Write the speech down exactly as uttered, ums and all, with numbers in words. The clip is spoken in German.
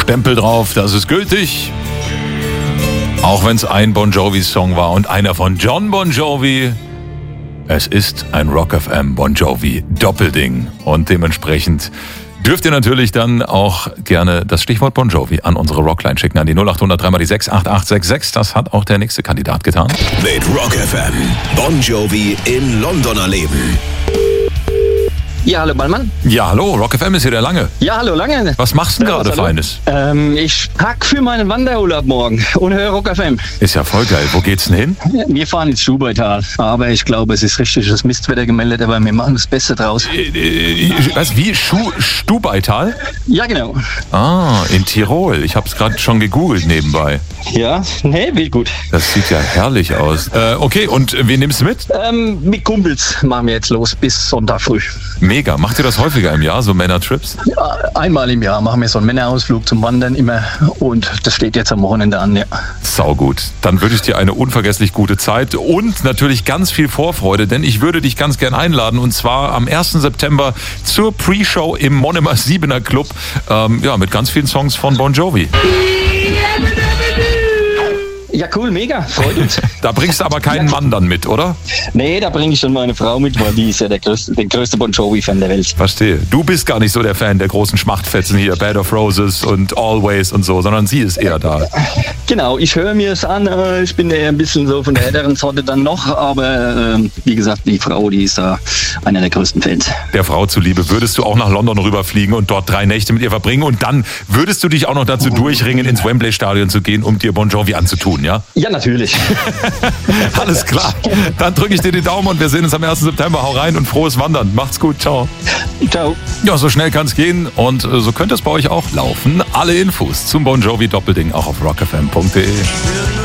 Stempel drauf, das ist gültig. Auch wenn es ein Bon Jovi-Song war und einer von John Bon Jovi. Es ist ein Rock F M Bon Jovi Doppelding. Und dementsprechend dürft ihr natürlich dann auch gerne das Stichwort Bon Jovi an unsere Rockline schicken, an die null acht hundert drei mal die sechs acht acht sechs sechs. Das hat auch der nächste Kandidat getan. Mit Rock F M. Bon Jovi in London erleben. Ja, hallo Ballmann. Ja, hallo, Rock F M ist hier der Lange. Ja, hallo Lange. Was machst du denn gerade hallo. Feines? Ähm, ich pack für meinen Wanderurlaub morgen und höre Rock F M. Ist ja voll geil. Wo geht's denn hin? Wir fahren ins Stubaital, aber ich glaube, es ist richtig das Mistwetter gemeldet, aber wir machen das Beste draus. Äh, äh, was, wie? Schu- Stubaital? Ja, genau. Ah, in Tirol. Ich hab's gerade schon gegoogelt nebenbei. Ja, nee, wie gut. Das sieht ja herrlich aus. Äh, okay, und wen nimmst du mit? Ähm, mit Kumpels machen wir jetzt los bis Sonntag früh. Mega. Macht ihr das häufiger im Jahr, so Männertrips? Ja, einmal im Jahr machen wir so einen Männerausflug zum Wandern immer und das steht jetzt am Wochenende an, ja. Saugut. Dann wünsche ich dir eine unvergesslich gute Zeit und natürlich ganz viel Vorfreude, denn ich würde dich ganz gern einladen und zwar am ersten September zur Pre-Show im Monomer Siebener Club, ähm, ja, mit ganz vielen Songs von Bon Jovi. Ja, cool, mega, freut uns. Da bringst du aber keinen Mann dann mit, oder? Nee, da bringe ich schon meine Frau mit, weil die ist ja der größte, der größte Bon Jovi-Fan der Welt. Verstehe. Du bist gar nicht so der Fan der großen Schmachtfetzen hier, Bed of Roses und Always und so, sondern sie ist eher da. Genau, ich höre mir es an, ich bin eher ein bisschen so von der älteren Sorte dann noch, aber äh, wie gesagt, die Frau, die ist da einer der größten Fans. Der Frau zuliebe würdest du auch nach London rüberfliegen und dort drei Nächte mit ihr verbringen und dann würdest du dich auch noch dazu durchringen, ins Wembley-Stadion zu gehen, um dir Bon Jovi anzutun, ja? Ja, natürlich. Alles klar. Dann drücke ich dir die Daumen und wir sehen uns am ersten September. Hau rein und frohes Wandern. Macht's gut. Ciao. Ciao. Ja, so schnell kann's gehen und äh, so könnte es bei euch auch laufen. Alle Infos zum Bon Jovi Doppelding auch auf rock f m punkt d e.